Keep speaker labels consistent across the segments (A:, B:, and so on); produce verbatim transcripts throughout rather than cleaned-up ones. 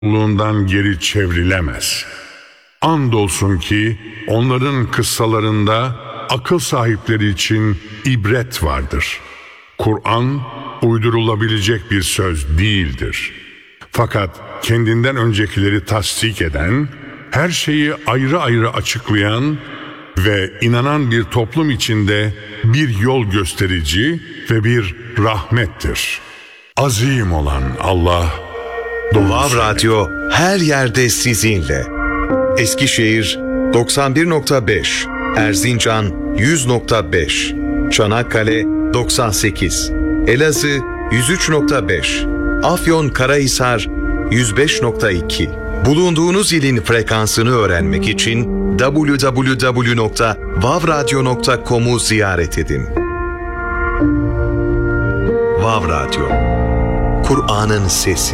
A: kulluğundan geri çevrilemez. Andolsun ki onların kıssalarında akıl sahipleri için ibret vardır. Kur'an uydurulabilecek bir söz değildir. Fakat kendinden öncekileri tasdik eden, her şeyi ayrı ayrı açıklayan ve inanan bir toplum içinde bir yol gösterici ve bir rahmettir. Azim olan Allah doğru
B: Vav
A: söyler.
B: Radyo her yerde sizinle. Eskişehir doksan bir nokta beş, Erzincan yüz nokta beş, Çanakkale doksan sekiz, Elazığ yüz üç nokta beş, Afyonkarahisar yüz beş nokta iki. Bulunduğunuz ilin frekansını öğrenmek için double-u double-u double-u nokta vav radyo nokta com'u ziyaret edin. Vav Radyo, Kur'an'ın sesi.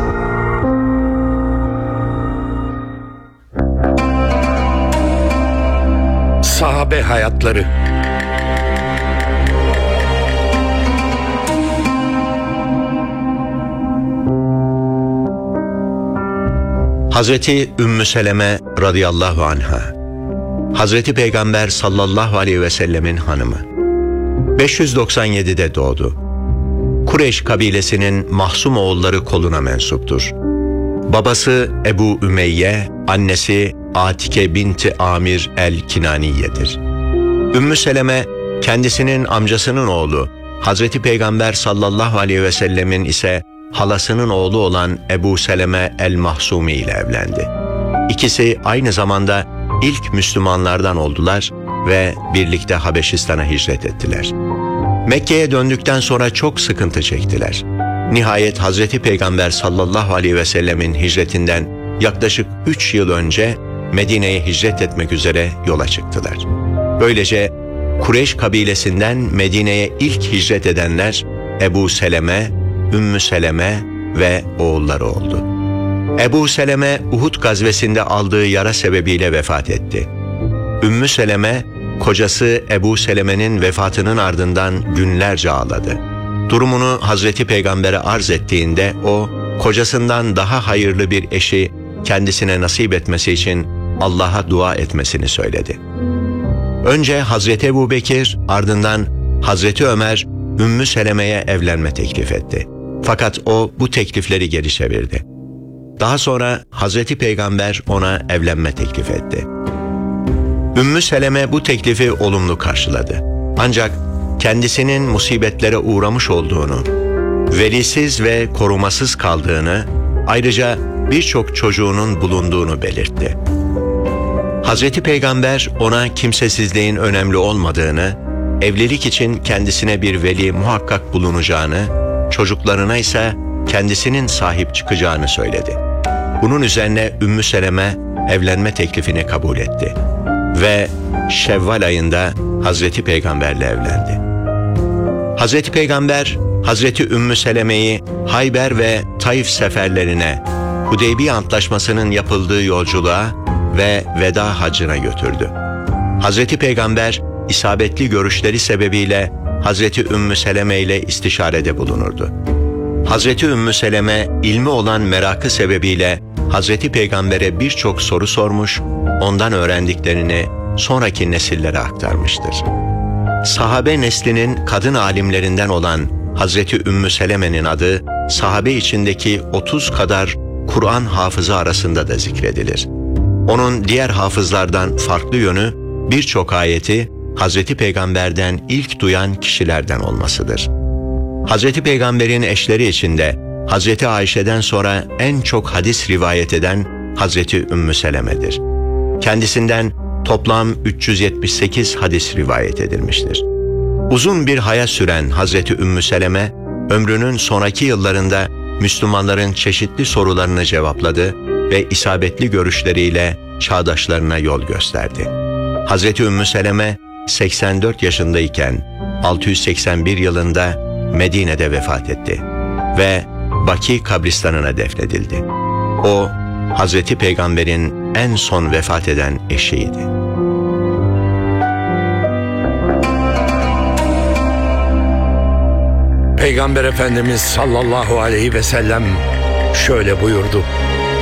C: Sahabe hayatları.
D: Hazreti Ümmü Seleme radıyallahu anha, Hazreti Peygamber sallallahu aleyhi ve sellemin hanımı. beş yüz doksan yedide doğdu. Kureyş kabilesinin Mahsum oğulları koluna mensuptur. Babası Ebu Ümeyye, annesi Atike binti Amir el-Kinaniye'dir. Ümmü Seleme, kendisinin amcasının oğlu, Hazreti Peygamber sallallahu aleyhi ve sellemin ise halasının oğlu olan Ebu Seleme el-Mahsumi ile evlendi. İkisi aynı zamanda ilk Müslümanlardan oldular ve birlikte Habeşistan'a hicret ettiler. Mekke'ye döndükten sonra çok sıkıntı çektiler. Nihayet Hazreti Peygamber sallallahu aleyhi ve sellemin hicretinden yaklaşık üç yıl önce Medine'ye hicret etmek üzere yola çıktılar. Böylece Kureyş kabilesinden Medine'ye ilk hicret edenler Ebu Seleme, Ümmü Seleme ve oğulları oldu. Ebu Seleme Uhud gazvesinde aldığı yara sebebiyle vefat etti. Ümmü Seleme, kocası Ebu Seleme'nin vefatının ardından günlerce ağladı. Durumunu Hazreti Peygamber'e arz ettiğinde o, kocasından daha hayırlı bir eşi kendisine nasip etmesi için Allah'a dua etmesini söyledi. Önce Hazreti Ebubekir, ardından Hazreti Ömer, Ümmü Seleme'ye evlenme teklif etti. Fakat o bu teklifleri geri çevirdi. Daha sonra Hazreti Peygamber ona evlenme teklif etti. Ümmü Seleme bu teklifi olumlu karşıladı. Ancak kendisinin musibetlere uğramış olduğunu, velisiz ve korumasız kaldığını, ayrıca birçok çocuğunun bulunduğunu belirtti. Hazreti Peygamber ona kimsesizliğin önemli olmadığını, evlilik için kendisine bir veli muhakkak bulunacağını, çocuklarına ise kendisinin sahip çıkacağını söyledi. Bunun üzerine Ümmü Seleme evlenme teklifini kabul etti ve Şevval ayında Hazreti Peygamber'le evlendi. Hazreti Peygamber, Hazreti Ümmü Seleme'yi Hayber ve Taif seferlerine, Hudeybiye Antlaşması'nın yapıldığı yolculuğa ve veda hacına götürdü. Hazreti Peygamber, isabetli görüşleri sebebiyle Hazreti Ümmü Seleme ile istişarede bulunurdu. Hazreti Ümmü Seleme, ilmi olan merakı sebebiyle Hazreti Peygamber'e birçok soru sormuş, ondan öğrendiklerini sonraki nesillere aktarmıştır. Sahabe neslinin kadın alimlerinden olan Hazreti Ümmü Seleme'nin adı, sahabe içindeki otuz kadar Kur'an hafızı arasında da zikredilir. Onun diğer hafızlardan farklı yönü, birçok ayeti Hazreti Peygamber'den ilk duyan kişilerden olmasıdır. Hazreti Peygamber'in eşleri içinde Hazreti Ayşe'den sonra en çok hadis rivayet eden Hazreti Ümmü Seleme'dir. Kendisinden toplam üç yüz yetmiş sekiz hadis rivayet edilmiştir. Uzun bir hayat süren Hazreti Ümmü Seleme, ömrünün sonraki yıllarında Müslümanların çeşitli sorularını cevapladı ve isabetli görüşleriyle çağdaşlarına yol gösterdi. Hazreti Ümmü Seleme seksen dört yaşındayken altı yüz seksen bir yılında Medine'de vefat etti ve Baki kabristanına defnedildi. O, Hazreti Peygamber'in en son vefat eden eşiydi.
C: Peygamber Efendimiz sallallahu aleyhi ve sellem şöyle buyurdu: